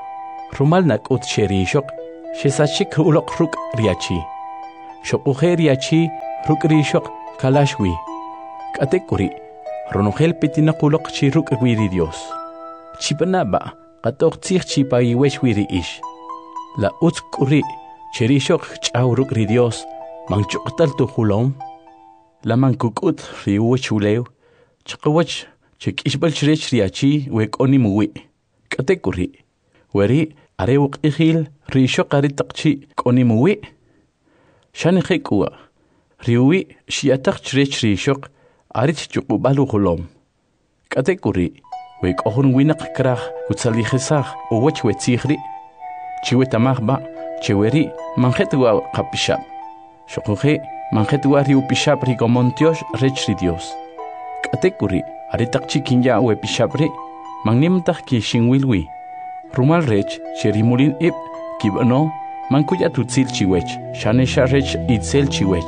Rumal nak'ut xerixoq, xesachik uloq ruk' riachi. Xoquje riachi ruk' rixoq kalashwi. K'atekuri, ronojel petinaquloq chi ruk' wiri Dios. Chipanaba, qatoqtzij chipayiwech wiri ish. La utz k'uri, cherixoq ch'aw ruk' ri Dios, manchuqtal tujulom. La mankuk'ut riuwech ulew, chqawach chek'ishbal chrech riachi wek'oni muwi. K'atekuri, weri are uq'ijil rixoq ari taqchi k'oni muwi. Shani qek'uwa, riuwi xiataq chrech rixoq arit chuqubal ujulom. K'atekuri, wek'ojon winaq kraj kutzalijesaj uwech wetzijri, chiwetamajba cheweri manjetwa qapishab. Xoquje manjetwa riupishab rigomontiosh rech ri Dios. K'atekuri, aritaq chikinya wepishabri, magnimtaj ki xinwilwi. Rumal rech cherimulin ib kibano mankuya tutzil chiwech, shanesha rech itzel chiwech.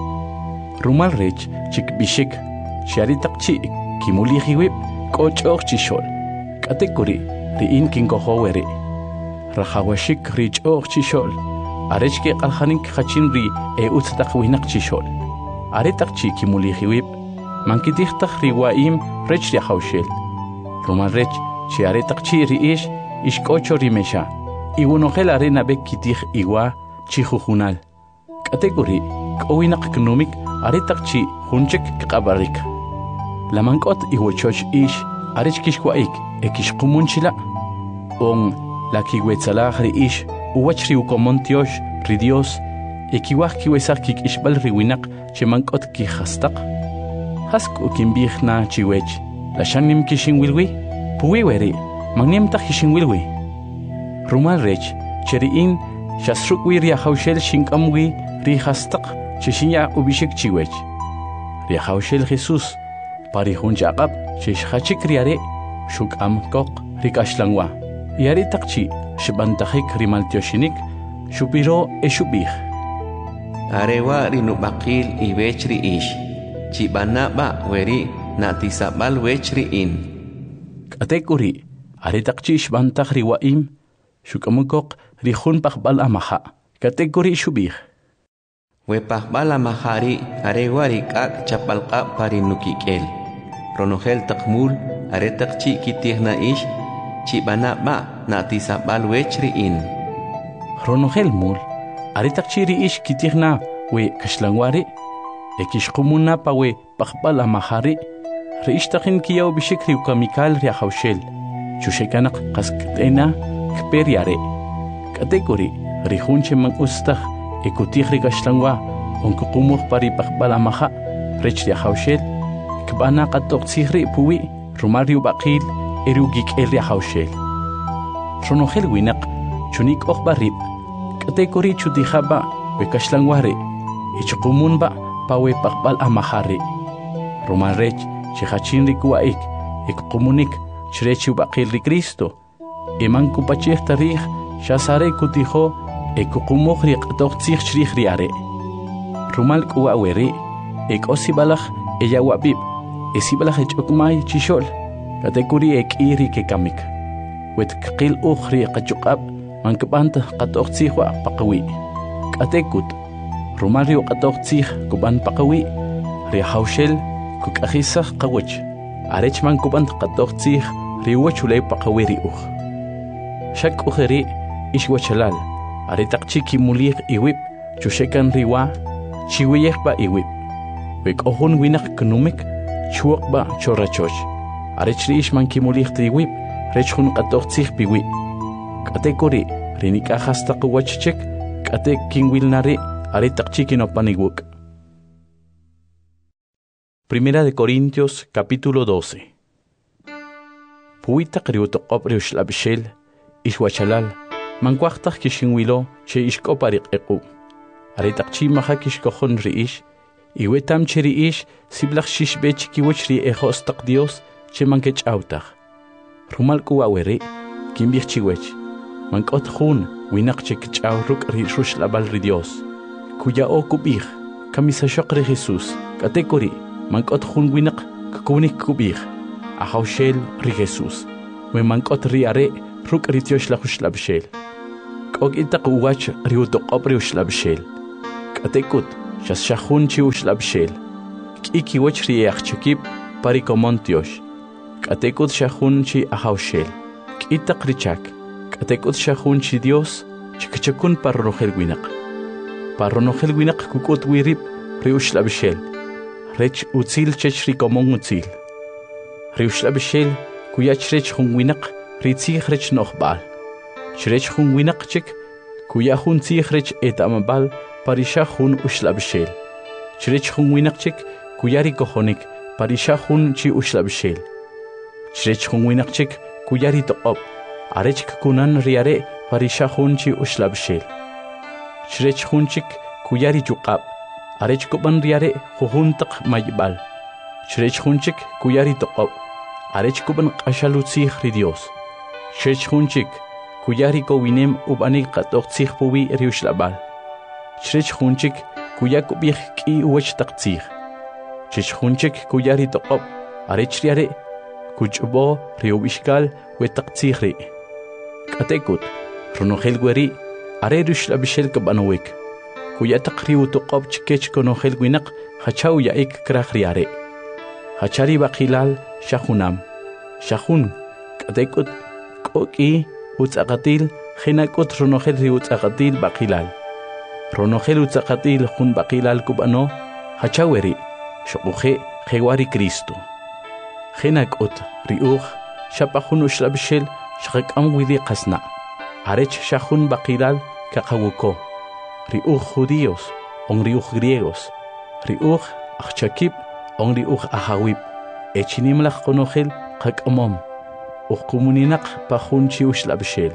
Rumal rech chikbishik, sharitaq chi kimulijiwib k'och'oq chixol. K'atekuri ri'in kinkojo weri. Rajawashik rich'oq chixol. Arech ke qaljanik qachin ri e utztaq winaq chixol. Aretaq chi kimulijiwib mankitijtaj riwaim rech riajawxel. Rumal rech chi aretaq chi ri'ish ishk'ocho rimesha. Iwunojel arena bek kitij iwa chi jujunal. K'atekuri k'owinaq knumik aretaq chi junchek kqabarik. La mank'ot iwochoch ish arech kixwaik e kixqumunchila. On la kiwetsalaj ri ish uwach riukomontiosh ri Dios e kiwaj kiwesaj kik'ishbal riwinaq che mank'ot kijastaq. Hasku kimbijna chiwech la shanim kixinwilwi puwi weri magnimtaj kixinwilwi. Rumal rech cheri'in xasrukwi riajawxel xink'amwi rijastaq che xinya ubishik chiwech. Riajawxel Jesús parijun chaqab che xjachik riare xuk'am koq rik'axlanwa. Yari taqchi xib'antajik rimaltioxinik xupiro e xub'ij. Arewa rinub'aqil iwech ri'ish, chib'anaba weri na'tisab'al wech ri'in. K'atekuri aretaqchi xb'antaj riwa'im xuk'amukoq rijun paqb'al amaja. K'atekuri xub'ij. We paqb'al amajari arewa rik'ak chapalqa parinukik'el. Ronojel taqmul aretaqchi kitijna ish chib'anaba na'tisab'al wech ri'in. Ronojel mul aretaqchi ri'ish kitijna we kaxlanwari e kixqumunapa we paqb'al amajari ri'ishtaqin kiyaw bishik riukamikal riajawxel chuxekanaq qask't'ena kperiare. K'atekuri rijunche man ustaj e kutij rikaxlanwa onkuqumuj pari paqb'al amaja rech riajawxel kb'ana qatoqtzij ri' puwi rumal riub'aqil e riukik'el riajawxel. Ronojel winaq chunik'ojb'a rib'. K'atekuri chutijab'a we kaxlanwa ri' e chuqumunb'a pa we paqb'al amaja ri'. Rumal rech chejachin rikuwa'ik e kuqumunik chrech ub'aqil ri Cristo e mankupachej tarij xasare kutijo e kuqumuj ri q'atoqtzij chrij riare. Rumal k'uwa weri e k'osibalaj e yawab'ib e sibalaj e ch'ukmay chixol. K'atekuri e k'i ri kekamik. Wet kqil uj ri qachuq'ab mankb'ant q'atoqtzij wa' paqawi'. K'atekut rumal ri q'atoqtzij kub'an paqawi' riajawxel kuk'ajisaj qawach. Arech mankub'ant q'atoqtzij riwach ulay paqawi' ri uj. Xak'uj ri ixwachalal aretaqchi kimulij iwib chuxekan riwa chiwiyejb'a iwib. Wek'ojun winaq knumik chuoqb'a chorrachoch. Arech ri ixman kimulij iwib rech jun q'atoqtzij piwi'. K'atekuri rinik'ajastaq wachchek k'atek kinwilna ri aretaqchi kinopaniwuk. Primera de Corintios capítulo doce. Puitaq riutoqob riuxlab'xel ixwachalal mankuajtaj kixinwilo che ixk'opariq'equ. Aretaqchi maja kixkojon ri'ix iwetam che ri'ix siblaj xixb'e chikiwach ri ejostaq Dios che mankech'awtaj. Rumal k'uwa weri kinb'ij chiwech mank'ot jun winaq che kich'aw ruk' ri ruxlab'al ri Dios kuya'o kub'ij kamisaxoq ri Jesús. K'atekuri mank'ot jun winaq kkunik kub'ij ajawxel ri Jesús we mank'ot ri are ruk ritiosh la xushlabshel k'ok itaq uwach riutoqop riuxlabshel k'atekut xas xajun chi uxlabshel k'iki wach riach chikip parikomontiosh k'atekut xajun chi ajawshel k'itaq richak k'atekut xajun chi Dios chikchakun parronojel winaq parronojel winaq kukut wirib riuxlabshel rech utzil chech rikomon utzil riuxlabshel kuyach rech jun winaq ritzij rech no'jb'al chrech jun winaq chik kuya jun tzij rech etamabal parisha jun uxlabshel chrech jun winaq chik kuya rikojonik parisha jun chi uxlabshel chrech jun winaq chik kuya ritoqob arech kunan riare parisha jun chi uxlabshel chrech jun chik kuya richuqab arech kuban riare jujuntaq maybal chrech jun chik kuya ritoqob arech kuban qashalutzij ri Dios chrech jun chik kuya rikowinem ubanik qatoq tzij puwi riuxlabal chrech jun chik kuya kubij k'i uwach taq tzij chrech jun chik kuya ritoqob arech riare kuch'bo riubixkal we taq tzij ri k'atekut ronojel weri are riuxlabshel kab'anowik kuya taq riutoqob chikech konojel winaq hachaw ya'ik kraj riare hachari baqilal xajunam xajun k'atekut k'ok'i utz'aqatil jinak'ut ronojel riutz'aqatil baqilal ronojel utz'aqatil jun baqilal kub'ano hachaweri xoquje jewari Cristo jinak'ut riuj xapa jun uxlabshel xaqak'am widi qasna arech xajun baqilal kaqawuko riuj judíos on riuj griegos riuj ajchakip on riuj ajawip echinimlaj qonojel qak'amom uqumuninaq pajun chi uxlabshel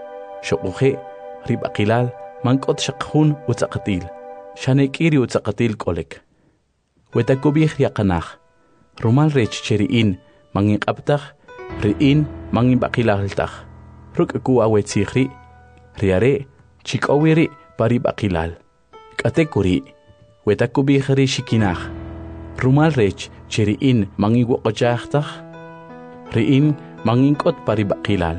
xoquje ribaqilal mank'ot xaqjun utz'aqatil xanek'iri utz'aqatil k'olek wetakubij yaqanaj rumal rech cheri'in manginq'abtaj ri'in manginb'aqilaltaj ruk' kuwawetzij ri' riare chik'owi ri' parib'aqilal k'atekuri' wetakubij ri xikinaj rumal rech cheri'in manginwoq'ochajtaj ri'in mangink'ot parib'aqilal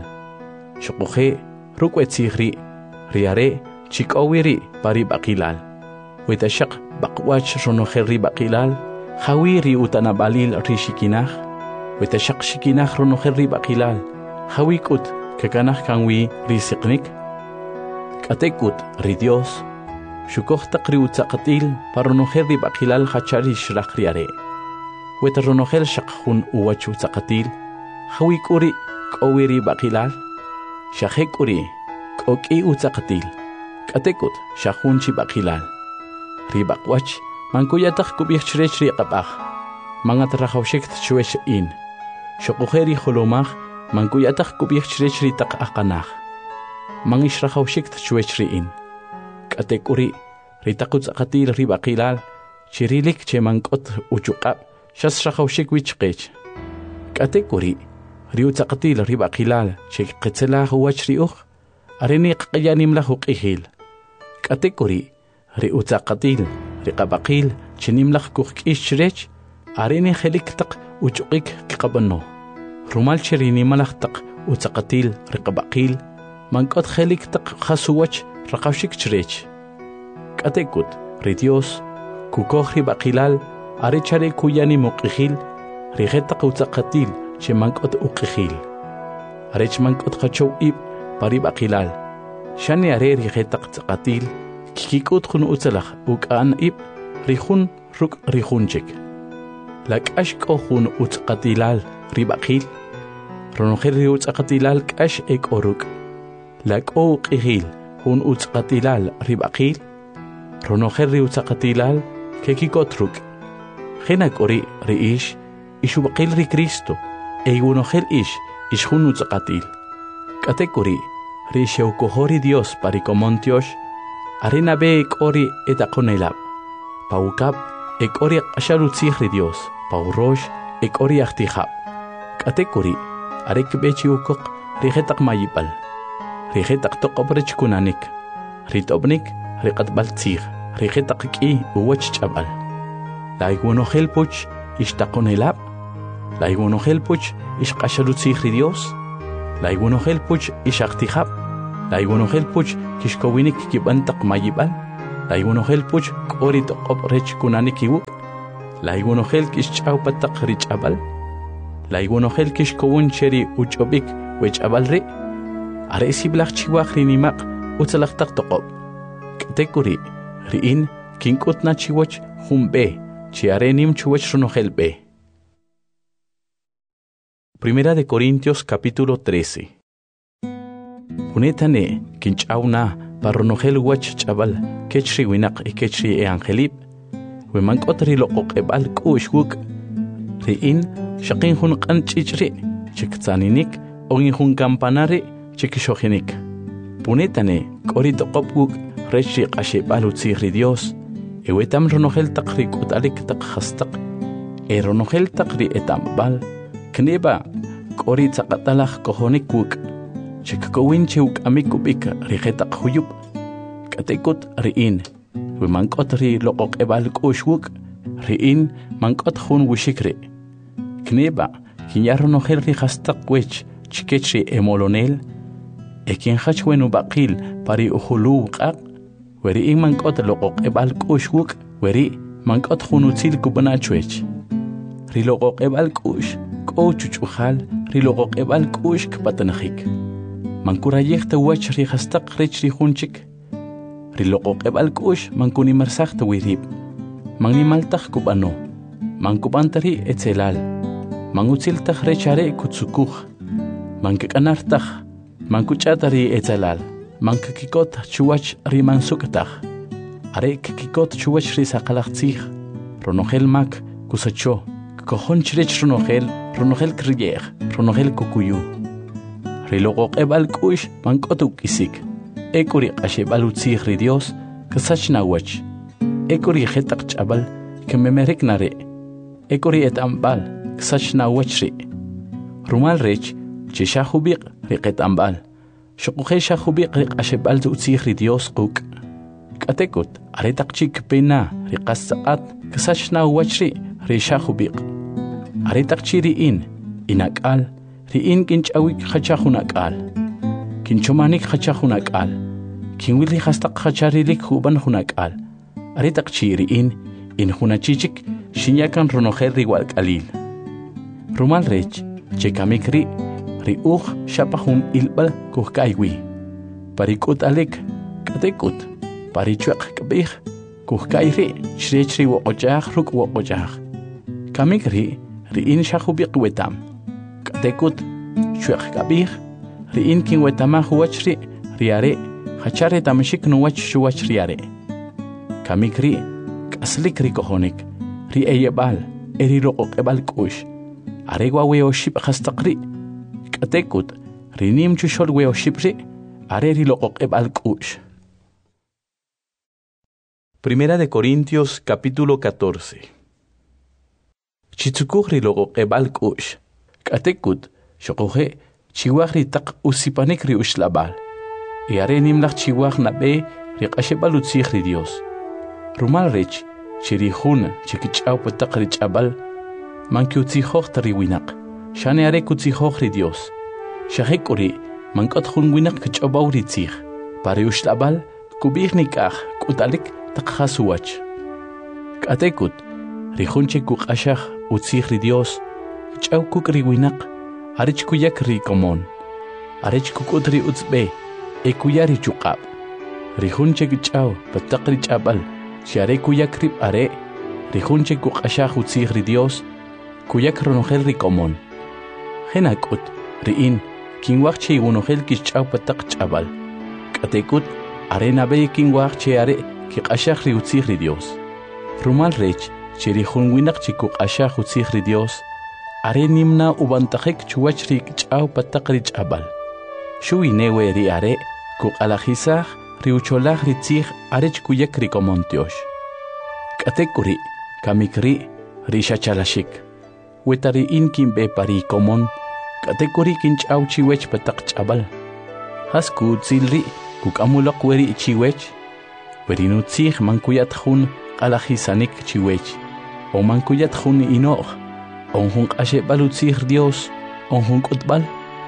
xoquje ruk' wetzij ri' riare chik'owi ri' parib'aqilal wetaxaq baq'wach ronojel rib'aqilal jawi ri utanab'alil ri xikinaj wetaxaq xikinaj ronojel rib'aqilal jawi k'ut kakanaj kanwi ri siqnik k'atekut ri Dios xukoj taq ri utz'aqatil paronojel rib'aqilal hachari xraq riare weta ronojel xaq jun uwach utz'aqatil jawi k'uri k'owi rib'aqilal xaje k'uri k'ok'i utz'aqatil k'atekut xajun chi b'aqilal rib'aqwach mankuyataq kub'ij chrech riq'ab'aj mangat rajawxik chwex in xoquje ri jolomaj mankuyataq kub'ij chrech ri taq aqanaj mangix rajawxik chwex ri in k'atek'uri ri taq utz'aqatil rib'aqilal chirilik che mank'ot uchuq'ab' xas rajawxik wichqech k'atek'uri ri utz'aqatil rib'aqilal che qetzelaj uwach ri'uj arini q'ayanimlaj uq'ijil k'atek'uri ri utz'aqatil riq'ab'aqil chinimlaj kujk'ix chrech arini jelik taq uch'uqik kqab'ano rumal chirinimalaj taq utz'aqatil riq'ab'aqil mank'ot jelik taq qasuwach raqawxik chrech k'atekut ri Dios kukoj rib'aqilal are chare kuyanim uq'ijil rije taq utz'aqatil che mank'ot uq'ijil arech mank'ot qachow ib' parib'aqilal xani are rije taq tz'aqatil kikik'ut jun utzalaj uk'an ib' rijun ruk' rijunchik lak'ax k'o jun utz'aqatilal rib'aqil ronojel ri utz'aqatilal k'ax ek'o ruk' lak'o uq'ijil jun utz'aqatilal rib'aqil ronojel ri utz'aqatilal kekik'ot ruk' jinak'ori ri ix ixub'aqil ri Cristo eygunojel ix ix jun utz'aqatil k'atek'ori ri xewkojori Dios parikomontiox are nabe ek'ori etaqonelab' pawkab ek'ori q'axalutzij ri Dios pawrox ek'ori ajtijab' k'atek'ori are kb'echi ukoq rije taq mayib'al rije taq toq'ob rech kunanik rit'ob'nik ri q'atb'al tzij rije taq k'i uwach ch'ab'al laygwonojel puch ix taqonelab' laygwonojel puch ix q'axalutzij ri Dios La igunojel puch ishaktihab. La igunojel puch kishkowinik kibantak mayibal. La igunojel puch korit op rech kunanikiwuk. La igunojel kishchau patak richabal. La igunojel kishkowun cheri uchobik wechabalri. Are siblach chiwak rinimak utzalaktak toqob. Katekuri riin kinkutna chiwach humbe. Chiarenim chuwach runojel be. Primera de Corintios capítulo trece. Unetane kinchauna parronojel wach chabal kechri winak y kechri e angelip. Wemang otri lo okebal kushwuk. Riin shakin hun kanchichri chiktsaninik ongin hun campanari chikishohinik. Punetane korito kopguk rechi qashebal utzihri Dios. Ewetam ronojel takri kutalik tak hastak. E ronojel takri etambal. Kneba kori tsaqatalaj kohonikwuk chikakowin chiuk amikubik rijetak huyub katekut riin wimankot ri loqoq ebal kushwuk riin mankot hun wishikri kneba kinyaronojel ri hastak wech chikechri emolonel ekin hachwenu baqil pari uhulu qaq weri mankot loqoq ebal kushwuk weri mankot hun utzil kubanachwech ri loqoq ebal kush o chuchuhal riloqoq ebal kushk patanajik mankurayekta wach ri hastaq rech ri hunchik riloqoq ebal kush mankuni marsaqta wirib mangimaltaj kubano mankubantari etzelal mangutziltaj rechare kutsukuj mankakanartaj mankuchatari etzelal mankakikot chuwach ri mansuktaj are kikikot chuwach ri saqalajtzij ronojel mak kusacho Cojon chirech ronojel, ronojel kriyer, ronojel kukuyu. Riloqoq ebal kush mankotuk isik. Ekuri qashebal utzih ri Dios, kasachna wach. Ekuri jetak chabal, kememerek nare. Ekuri et ambal, kasachna wachri. Rumal rech, chishahubiq riqet ambal. Shokuhe shahubiq riqashebal utzih ri Dios kuk. Katekut, aretak chik pena, riqasaqat, kasachna wachri, rishahubiq. Aretak chiri in, inakal, riin kinchawik hachahunakal. Kinchomanik hachahunakal. Kinwili hastak hacharilik huban hunakal. Aretak chiri in, in hunachichik, shinyakan ronojel riwal kalil. Rumal rech, chekamikri, riuj shapahun ilbal kuhkaiwi. Parikut alek, katekut, parichuak kabih, kuhkairi, chrechri woqojah ruk woqojah. Kamikri, riin shahubiq wetam. Katekut, chuak kabih, riin kin wetama huachri, riare, hachare tamashik nuwach shuwach riare. Kamikri, kaslik rikohonik, ri eyebal, eri roqoq ebal kush. Aregwa weoship hastaqri. Katekut, rinim chushol weoshipri, are ri loqoq ebal kush. Primera de Corintios capítulo catorce. Chitsukuhri loqoq ebal kush. Katekut, shokohe, chiwahri tak usipanik ri ushlabal. Y are nimlach chiwah nabe ri qashebal utzih ri Dios. Rumal rech, chirihun, chikichau patak ri chabal, manki utzihoch tari winak. Shane are kutzihoch ri Dios. Shahekuri, mankot hun winak kichabaw ri tzih. Pari ushlabal, kubih nikah, kutalik takhasuwach. Katekut, rihunche kukashah utzih ri Dios, kichaw kuk ri winak, arich kuyak ri komon. Arich kukut ri utzbe, e kuyari chukab. Rihunche kichaw patak ri chabal, share kuyak rib are, rihunche kukashah utzih ri Dios, kuyak ronojel ri komon. Henakut, riin, kinwak che gunojel kichaw patak chabal. Katekut, are nabe kinwak che are, kikashah ri utzih ri Dios. Rumal rech, chirihun winak chikuk ashah utzih ri Dios, are nimna ubantajek chuwach ri kichaw patak ri chabal. Shui newe ri are, kuk alajisah, ri ucholaj ri tzih are chkuyak ri komontiosh. Katekuri, kamikri, ri shachalashik. Wetari in kimbe pari komon, katekuri kinchaw chiwech patak chabal. Hasku tzilri, kuk amulok weri chiwech, weri nutzih mankuyat hun alajisanik chiwech, o mankuyat hun inoch, on hun kashe balutzih Dios, on hun kutbal.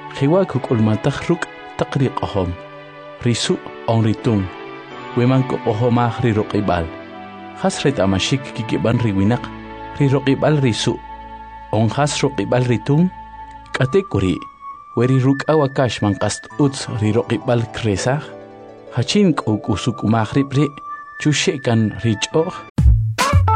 Khiwa kukulmataq ruk' taq riq'ojom. Risu' on ritung. Weman ko'ojomaj ri roq'ib'al. Has ret'amashik kikib'an riwinaq ri roq'ib'al risu'. On has roq'ib'al ritung. K'ate kuri' we ri ruk'a wakaxman q'ast utz ri roq'ib'al kresaj. Hachin k'o k'usuk'umaj rib' ri' chuxe' kan ri ch'o'j